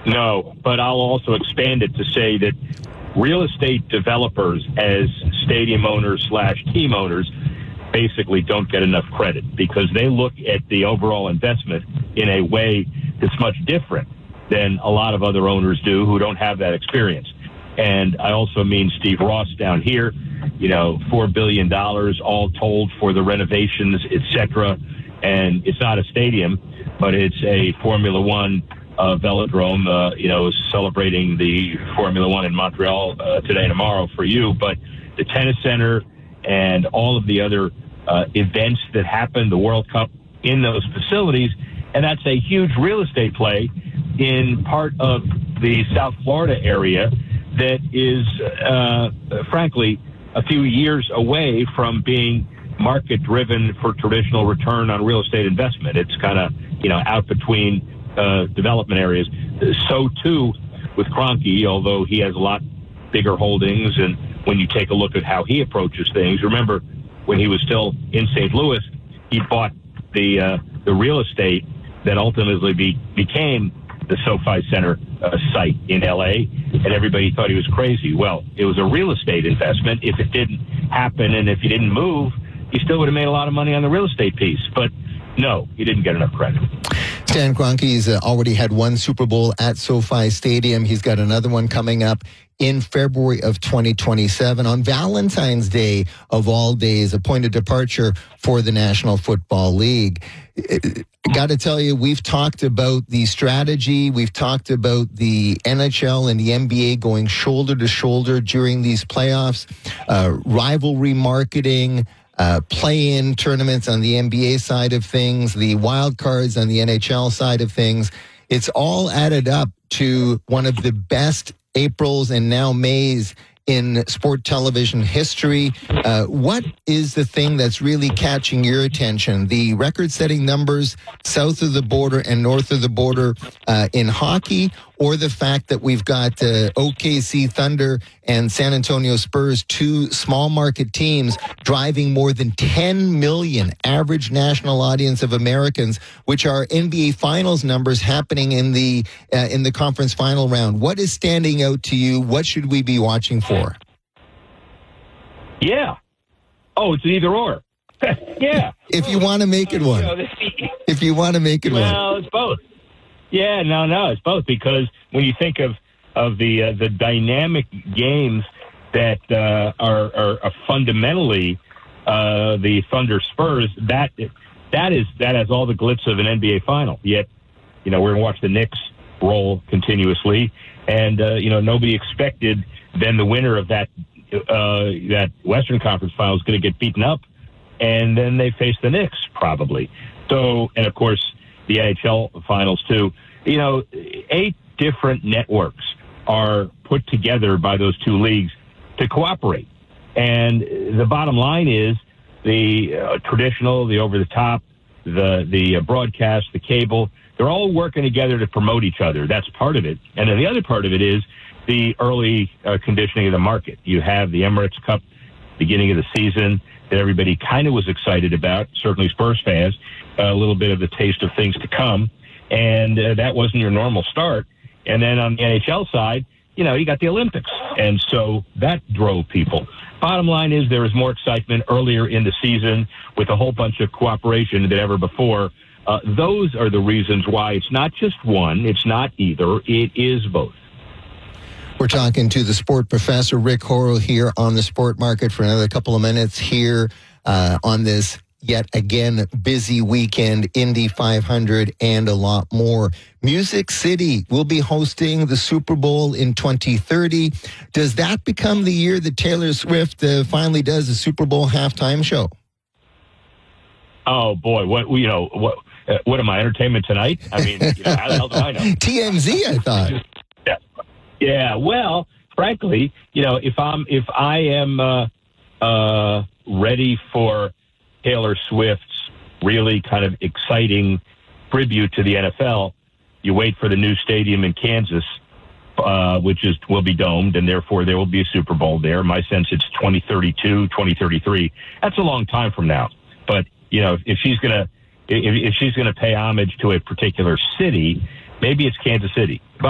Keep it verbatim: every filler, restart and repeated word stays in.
No, but I'll also expand it to say that real estate developers as stadium owners slash team owners basically don't get enough credit because they look at the overall investment in a way that's much different than a lot of other owners do who don't have that experience. And I also mean Steve Ross down here, you know, four billion dollars all told for the renovations, et cetera. And it's not a stadium, but it's a Formula One uh, velodrome, uh, you know, celebrating the Formula One in Montreal uh, today and tomorrow for you. But the tennis center and all of the other uh, events that happen, the World Cup in those facilities, and that's a huge real estate play in part of the South Florida area that is, uh, frankly, a few years away from being market-driven for traditional return on real estate investment. It's kind of, you know, out between uh, development areas. So, too, with Kroenke, although he has a lot bigger holdings, and when you take a look at how he approaches things, remember, when he was still in Saint Louis, he bought the uh, the real estate that ultimately be, became the SoFi Center uh, site in L A, and everybody thought he was crazy. Well, it was a real estate investment. If it didn't happen and if he didn't move, he still would have made a lot of money on the real estate piece. But no, he didn't get enough credit. Stan Kroenke's uh, already had one Super Bowl at SoFi Stadium. He's got another one coming up in February of twenty twenty-seven on Valentine's Day of all days, a point of departure for the National Football League. Got to tell you, we've talked about the strategy. We've talked about the N H L and the N B A going shoulder to shoulder during these playoffs, uh, rivalry marketing, uh, play-in tournaments on the N B A side of things, the wild cards on the N H L side of things. It's all added up to one of the best Aprils and now Mays in sport television history. Uh, what is the thing that's really catching your attention? The record-setting numbers south of the border and north of the border uh, in hockey, or the fact that we've got uh, O K C Thunder and San Antonio Spurs, two small market teams, driving more than ten million average national audience of Americans, which are N B A Finals numbers happening in the uh, in the conference final round. What is standing out to you? What should we be watching for? Yeah. Oh, it's either or. Yeah. If you want to make it one. If you want to make it well, one. Well, it's both. Yeah, no, no, it's both, because when you think of of the uh, the dynamic games that uh, are, are, are fundamentally uh, the Thunder Spurs, that that is that has all the glitz of an N B A final. Yet, you know, we're going to watch the Knicks roll continuously, and uh, you know, nobody expected then the winner of that uh, that Western Conference final is going to get beaten up, and then they face the Knicks probably. So, and of course, the N H L finals too. You know, eight different networks are put together by those two leagues to cooperate. And the bottom line is the uh, traditional, the over-the-top, the the uh, broadcast, the cable, they're all working together to promote each other. That's part of it. And then the other part of it is the early uh, conditioning of the market. You have the Emirates Cup beginning of the season that everybody kind of was excited about, certainly Spurs fans, a little bit of the taste of things to come. And uh, that wasn't your normal start. And then on the N H L side, you know, you got the Olympics. And so that drove people. Bottom line is there is more excitement earlier in the season with a whole bunch of cooperation than ever before. Uh, those are the reasons why it's not just one, it's not either, it is both. We're talking to the sport professor, Rick Horrow, here on the Sport Market for another couple of minutes here uh, on this yet again busy weekend, Indy five hundred, and a lot more. Music City will be hosting the Super Bowl in twenty thirty. Does that become the year that Taylor Swift uh, finally does a Super Bowl halftime show? Oh boy, what you know? What uh, what am I? Entertainment Tonight? I mean, you know, how the hell do I know? T M Z, I thought. yeah, yeah. Well, frankly, you know, if I'm if I am uh, uh, ready for Taylor Swift's really kind of exciting tribute to the N F L, you wait for the new stadium in Kansas, uh, which is will be domed, and therefore there will be a Super Bowl there. My sense it's twenty thirty-two, twenty thirty-three. That's a long time from now. But, you know, if she's going to if, if she's going to pay homage to a particular city, maybe it's Kansas City.